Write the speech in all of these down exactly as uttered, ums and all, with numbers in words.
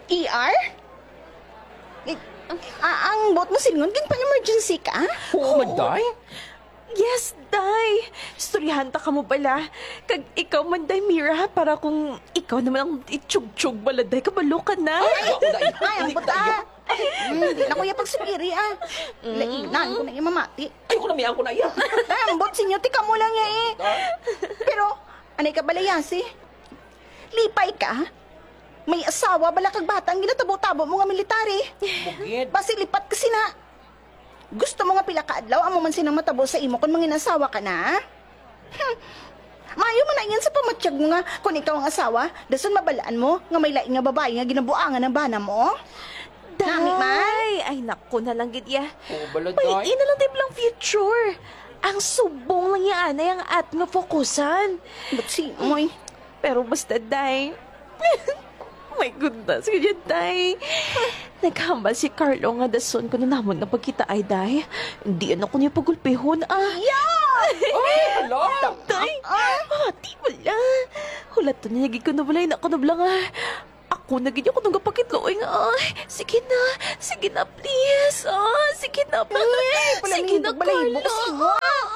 E R? Eh, ah, ang bot mo singon, gin pa emergency ka? Oo, man, day. Yes, day. Istoryahan ta ka mo bala. Kag ikaw man, day, Mira, para kung ikaw naman ang itsyug-tsyug bala, day, kabalo ka na. Ay, ako, day. Ay, ang bot ah. Hindi na kuya pagsipiri ah. Lainan ko na imamati. Ayoko na, miyan ko na iya. Ay, ang bot sinyo, tika mo lang ya eh. Pero, anay ka balayasi? Lipay ka? May asawa, bala kag bata, ang ginatabo-tabo mo nga military. Bukid. Basi lipat kasi na. Gusto mo nga pila kaadlaw, amo man sinang matabo sa imo kung manginasawa ka na? Hmm. Mayo man na yan sa pamatsyag mo nga kung ikaw ang asawa, dason mabalaan mo nga may laing nga babae nga ginabuangan ng bana mo. Nami man? Day, ay naku na lang, gidya. Oo, bala, May day. ina lang din lang future. Ang subong lang yan ay ang at nga fokusan. Ba't si Moy? Pero basta, day. Oh my goodness, ganyan, day. Naghambal si Carlo nga dason ko na namon na pagkita ay, day. Hindi ano ko niya pagulpihon, ah. Yeah! Ay, hala. Day, ah, di wala. Hulat to niya, ko na wala, na ko na blang, ah. Ako na ganyan ko nung kapakitloy nga, ay. Sige na, sige na, please. Ah, sige na, please. Ay, Sige na, balahibo Carlo. kasi mo.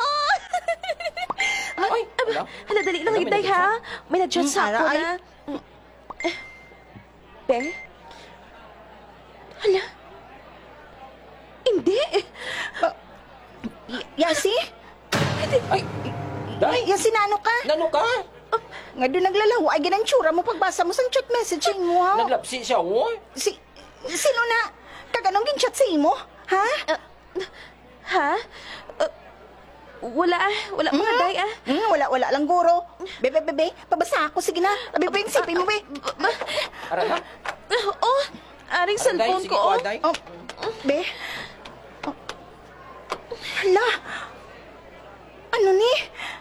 Ah, Ay, aba, hala. hala, dali lang, Dami Inday, na ha? May nag-chat Hmm, sa ara, ako ay. na. Be? Hala? Hindi. Y- Yasi? Ay, day. Yasi na ano ka? Nano ka? Nga doon naglalaho, ay ginang tsura mo pagbasa mo sa chat messaging mo. ha? Naglapsi siya, oh. Si, sino na? Kaganong gin-chat sa imo? Ha? Ha? Uh, wala, wala mga Hmm? day, ah. Hmm, wala, wala lang guro. Bebe, bebe, pabasa ako. Sige na. Bebe, sipin mo, be. Ara na. Oh, aring Ara, day. cellphone Sige ko, ko, oh. day. Oh, be. Oh. Hala. Ano ni?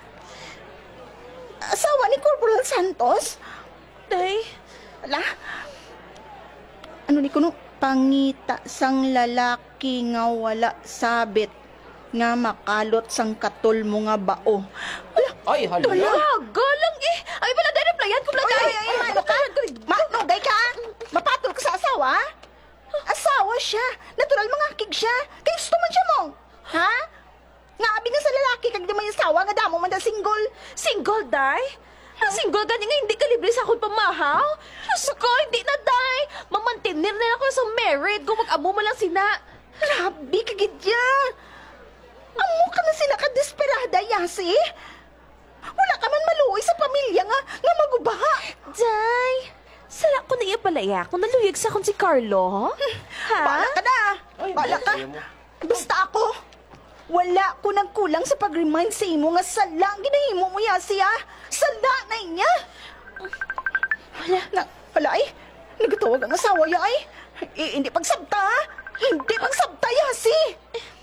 Asawa ni Corporal Santos? Day, Hala. Ano ni kuno? Pangita sang lalaki nga wala sabit nga makalot sang katol mo nga bao. Hala. Ay, hala. talaga lang eh. Ay, wala day, replyan ko lang, Ay, day. ay, ay, ano ka? Manugay ka? Mapatol ka sa asawa? Asawa siya. Natural mangakig siya. Kaya gusto man siya mo. Ha? Nga abi nga sa lalaki kag di may asawa nga damo man da single. Single, day? Ang single gani nga hindi ka libre sa akong pamahaw? Diyos ko, hindi na, day. Mamantinir na ako sa married kung mag-amo mo lang sina. Grabe kagidya. Amo ka na sila ka-desperada, Yasi. Wala ka man maluoy sa pamilya nga nga magubaha. Day, sala ko na iya palaya kung naluyag sa akong si Carlo. Ha? Bala ka na. Ay, Bala ka. ayaw mo. Basta ako. Wala ko nagkulang sa pag-remind sa imo nga sala ang ginahimo mo, Yasi, ha? Sala na niya. Wala. Na, wala ay. Nagtawag ang asawa ya ay. Eh, hindi pagsabta, ha? Hindi pagsabta, Yasi.